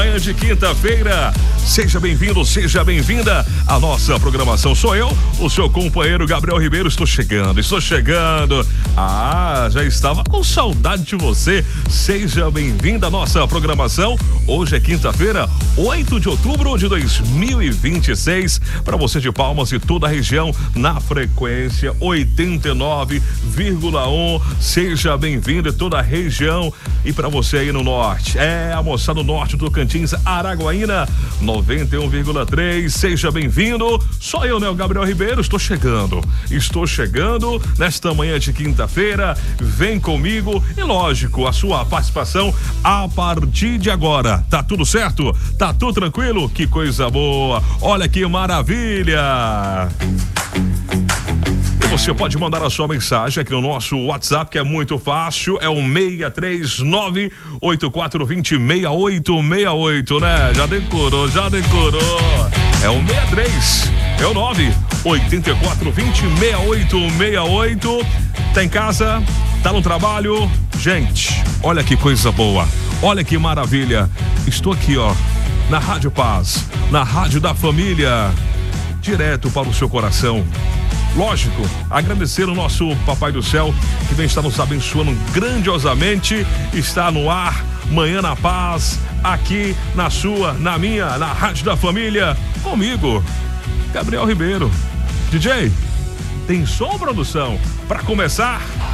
Manhã de quinta-feira, seja bem-vindo, seja bem-vinda à nossa programação. Sou eu, o seu companheiro Gabriel Ribeiro. Estou chegando. Já estava com saudade de você. Seja bem-vinda à nossa programação. Hoje é quinta-feira, 8 de outubro de 2026. Para você de Palmas e toda a região, na frequência 89,1. Seja bem-vindo em toda a região. E para você aí no norte, a moçada do norte do Tocantins, Araguaína, 91,3. Seja bem-vindo. Sou eu, né, o Gabriel Ribeiro. Estou chegando nesta manhã de quinta-feira. Vem comigo e, lógico, a sua participação a partir de agora. Tá tudo certo? Tá tudo tranquilo? Que coisa boa. Olha que maravilha. Você pode mandar a sua mensagem aqui no nosso WhatsApp, que é muito fácil, é o 639-8420-6868, né? Já decorou. É o 63, é o 9-8420-6868. Tá em casa? Tá no trabalho? Gente, olha que coisa boa, olha que maravilha. Estou aqui, na Rádio Paz, na Rádio da Família, direto para o seu coração. Lógico, agradecer o nosso Papai do Céu, que vem estar nos abençoando grandiosamente. Está no ar, Manhã na Paz, aqui na sua, na minha, na Rádio da Família, comigo, Gabriel Ribeiro. DJ, tem som, produção? Para começar,